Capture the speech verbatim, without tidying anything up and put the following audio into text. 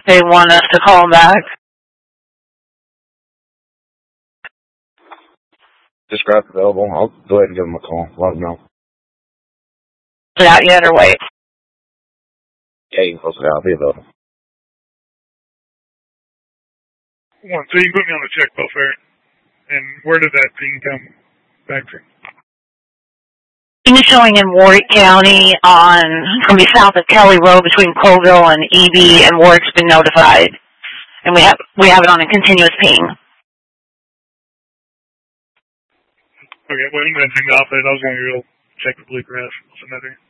They want us to call back. This grab's available. I'll go ahead and give them a call. Let them know. Not yet or wait? Yeah, you can close it out. I'll be available. One, so you put me on the check welfare. And where did that ping come back from? It's showing in Warwick County on, from the south of Kelly Road between Colville and E B, and Warwick's been notified. And we have we have it on a continuous ping. Okay, well, I'm going to hang off it. I was going to go check the blue grass. What's another?